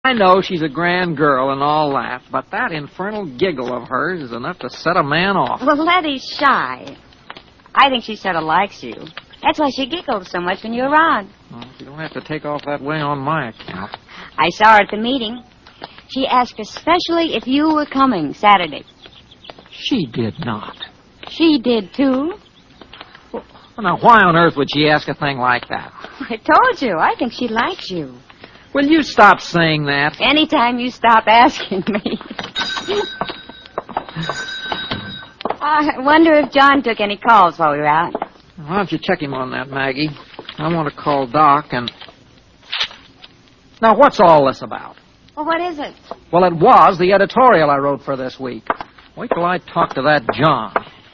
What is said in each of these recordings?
I know she's a grand girl and all that, but that infernal giggle of hers is enough to set a man off. Well, Letty's shy. I think she sort of likes you. That's why she giggles so much when you're around. Well, you don't have to take off that way on my account. I saw her at the meeting. She asked especially if you were coming Saturday. She did not. She did, too. Well, now, why on earth would she ask a thing like that? I told you. I think she likes you. Will you stop saying that? Anytime you stop asking me. I wonder if John took any calls while we were out. Why don't you check him on that, Maggie? I want to call Doc and... Now, what's all this about? Well, what is it? Well, it was the editorial I wrote for this week. Wait till I talk to that John.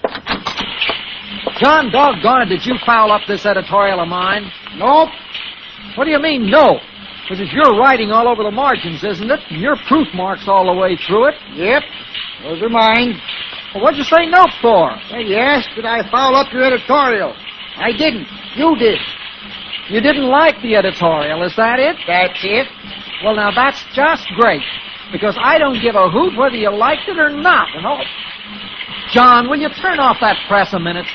John, doggone it, did you foul up this editorial of mine? Nope. What do you mean, no? Because it's your writing all over the margins, isn't it? And your proof marks all the way through it. Yep. Those are mine. Well, what'd you say no for? You asked did I foul up your editorial. I didn't. You did. You didn't like the editorial, is that it? That's it. Well, now, that's just great. Because I don't give a hoot whether you liked it or not. And all... John, will you turn off that press a minute?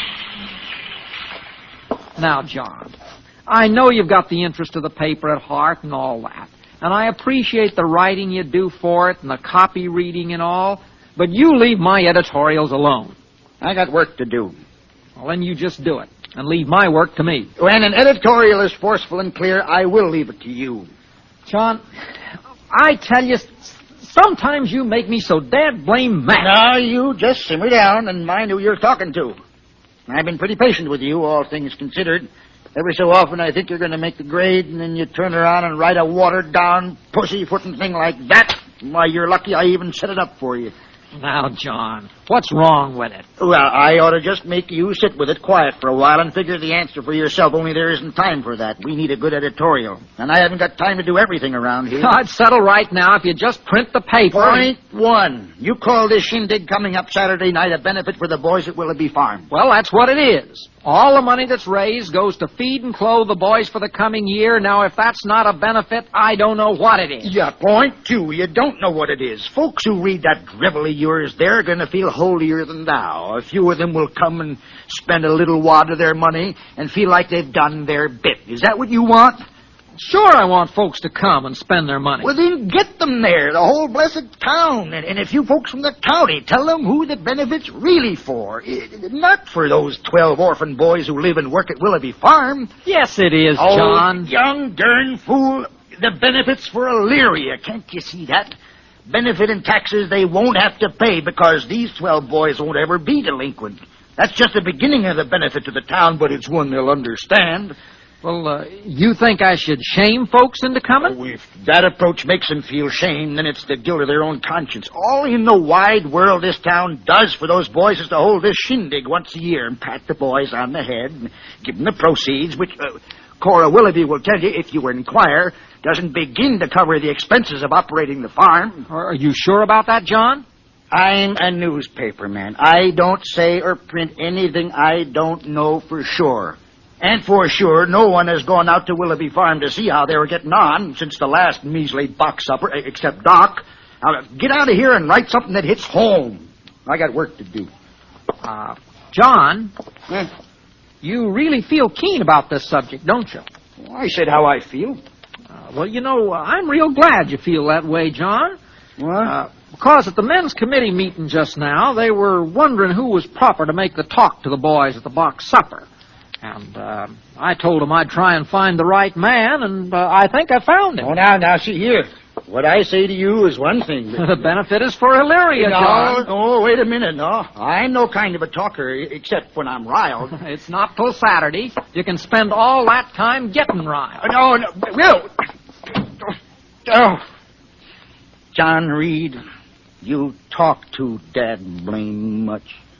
Now, John, I know you've got the interest of the paper at heart and all that. And I appreciate the writing you do for it and the copy reading and all. But you leave my editorials alone. I got work to do. Well, then you just do it. And leave my work to me. When an editorial is forceful and clear, I will leave it to you. John, I tell you, sometimes you make me so dad blame mad. Now, you just simmer down and mind who you're talking to. I've been pretty patient with you, all things considered. Every so often I think you're going to make the grade, and then you turn around and write a watered-down, pussyfooting thing like that. Why, you're lucky I even set it up for you. Now, John, what's wrong with it? Well, I ought to just make you sit with it quiet for a while and figure the answer for yourself, only there isn't time for that. We need a good editorial, and I haven't got time to do everything around here. I'd settle right now if you just print the paper. Point one. You call this shindig coming up Saturday night a benefit for the boys at Willoughby Farm. Well, that's what it is. All the money that's raised goes to feed and clothe the boys for the coming year. Now, if that's not a benefit, I don't know what it is. Yeah, point two. You don't know what it is. Folks who read that drivel of yours, they're going to feel holier than thou. A few of them will come and spend a little wad of their money and feel like they've done their bit. Is that what you want? Sure, I want folks to come and spend their money. Well, then get them there, the whole blessed town. And a few folks from the county. Tell them who the benefit's really for. Not for those 12 orphan boys who live and work at Willoughby Farm. Yes, it is, John. Oh, young darn fool. The benefit's for Elyria. Can't you see that? Benefit and taxes they won't have to pay because these 12 boys won't ever be delinquent. That's just the beginning of the benefit to the town, but it's one they'll understand. Well, you think I should shame folks into coming? Oh, if that approach makes them feel shame, then it's the guilt of their own conscience. All in the wide world this town does for those boys is to hold this shindig once a year and pat the boys on the head and give them the proceeds, which Cora Willoughby will tell you, if you inquire, doesn't begin to cover the expenses of operating the farm. Are you sure about that, John? I'm a newspaper man. I don't say or print anything I don't know for sure. And for sure, no one has gone out to Willoughby Farm to see how they were getting on since the last measly box supper, except Doc. Now, get out of here and write something that hits home. I got work to do. John, you really feel keen about this subject, don't you? Well, I said how I feel. Well, you know, I'm real glad you feel that way, John. What? Because at the men's committee meeting just now, they were wondering who was proper to make the talk to the boys at the box supper. And I told them I'd try and find the right man, and I think I found him. Oh, now, see here. What I say to you is one thing. The benefit is for Elyria, John. No, wait a minute, no. I'm no kind of a talker, except when I'm riled. It's not till Saturday. You can spend all that time getting riled. No, Will. Oh. John Reed, you talk too dad blame much.